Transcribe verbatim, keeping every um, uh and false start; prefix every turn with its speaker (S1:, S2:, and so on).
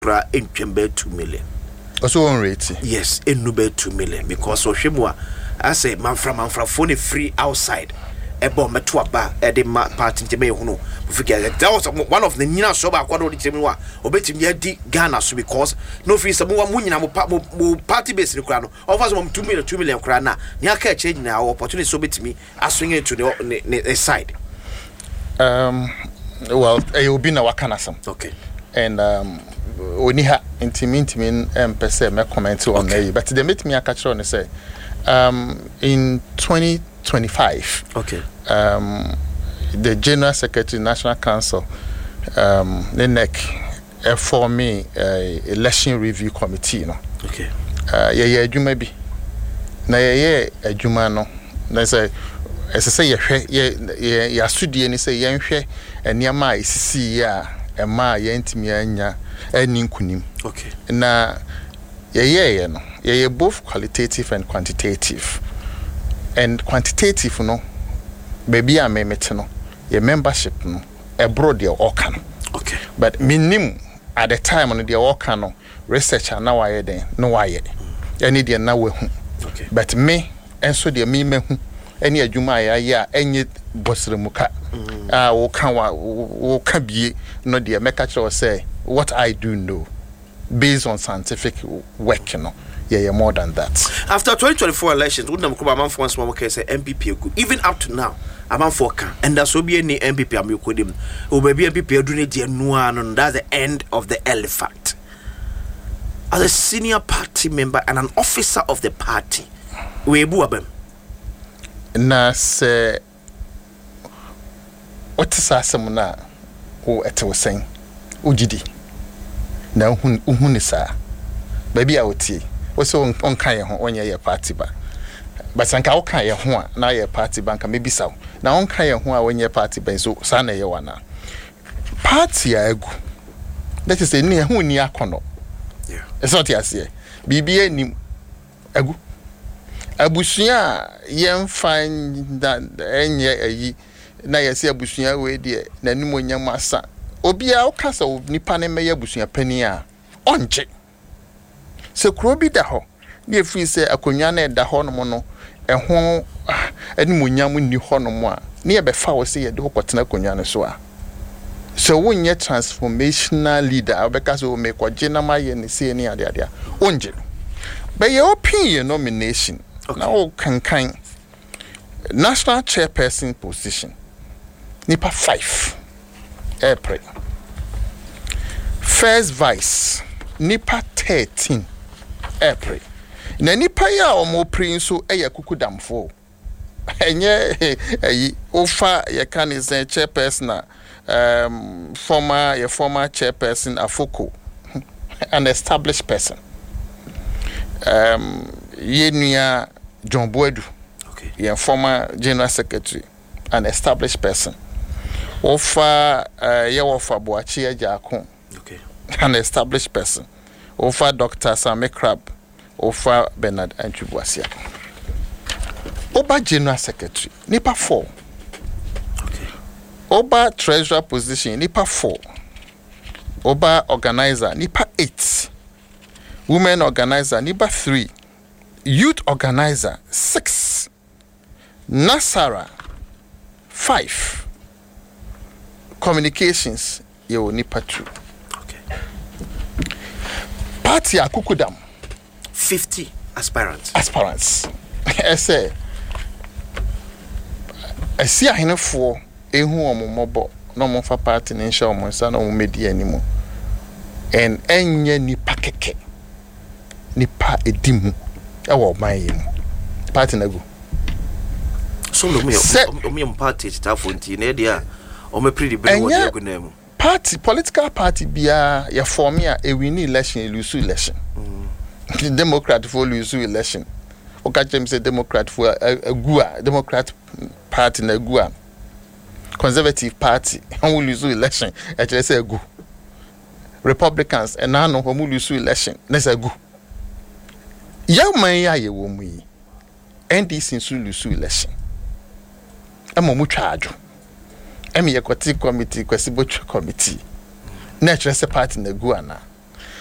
S1: pra entwembe two million.
S2: Also on rate.
S1: Yes, enube two million because Oshimwa I say manfra manfra phone free outside. Ebo meto aba e de party nteme hunu. That was one of the nyina so ba kwado de temiwa. Obetimi adi Ghana so because no free some one munyina mo party base ni kura no. Offers mo two million two million kura na. Ni aka change na opportunity so betimi aswing into the, the, the side.
S2: Um well, it will be na wakanasam.
S1: Okay.
S2: And um oni ha intimi intimi em pese me comment on there, but they meet me a catch on say um in twenty twenty-five,
S1: okay,
S2: um the General Secretary National Council um the N E C uh, for me uh, election review committee, you know.
S1: Okay.
S2: Uh yeah yeah adwuma bi na yeah yeah adwuma no na say as I say ye ye ye asudie ni say ye nhwe eniama isisi ya ema ye ntimi anya ani nkunim.
S1: Okay.
S2: Na ye ye ye no ye both qualitative and quantitative. And quantitative no baby a me mete no your membership no abroad the orkan.
S1: Okay.
S2: But minimum at the time on the orkan no researcher na why den no why any dey na we hu.
S1: Okay.
S2: But me enso dey me me hu any adwuma ya ya enye bosremuka ah wo kan wa wo ka bie no dey make sure say what I do know based on scientific work, you know. Yeah, yeah, more than that.
S1: After twenty twenty-four elections, we don't come for once more say M P P even up to now. I'm on four can and that's be any M P P. I'm you could him. Oh, baby, M P P doing it. And that's the end of the elephant. As a senior party member and an officer of the party, we buabem.
S2: Na say what is asem na o ete wo sen ugidi na hun hun sa baby a wotie wo so on kan ye ho onye ye party ba but sanka wo kan ye ho a na ye party banka maybe saw na on kan ye ho a onye party ba so sa na ye wana party a egu that is a ni hu ni akono
S1: yeah
S2: it's not yase bibie ni egu abusua yen fan that enye ayi na yesi abusua we de na nimonyam asa obia o kasa nipa ne meye abusua pani a onche se kuro bi da ho na efi se akonwa na da ho no mo no eho animonyam ni ho no mo a na ye be fa wo se ye de hokotena akonwa no so a so wonye transformational leader obeka so me kwaje na maye ne se ni ade ade a onje be ye opinion nomination. Okay. Now can kind national chairperson position nipa five April first vice nipa thirteen April na nipa ya omo prince eye kukudamfo enye eyi ofa ye kan is chairperson um former your former chairperson Afoko an established person um Yenia John Boedu,
S1: okay,
S2: yeah, former general secretary, an established person. Ofa uh yeah ofa Boachi Ejakun,
S1: okay,
S2: an established person. Ofa Doctor Same Crab, Ofa Bernard Anchubuasia. Oba general secretary, nipa four.
S1: okay.
S2: Oba treasurer position, nipa four. Oba organizer, nipa eight. Women organizer, nipa three. Youth organizer six, Nasara five, communications you nipa two.
S1: Okay.
S2: Party akukudam
S1: fifty aspirants.
S2: Aspirants. I say, I see a henefo ehu omo mobo no mo fa party ni nsha omo nsa no mo medi animo. And enye nipa keke nipa edimu. Ewo my party na go
S1: so no me o me party staff onti na dia o me pretty be what you go name
S2: party political party bia ya form ya e win election e lose election the Democrat for lose election o ka chem say Democrat for agua Democrat party na agua Conservative party who lose election e tell say agu Republicans and now no who lose election na say agu ya man ya ye wo mu yi N D C nso lusu election emo mu twa adwo emi ye kwati committee kwasi botwa committee na chere se party na gu ana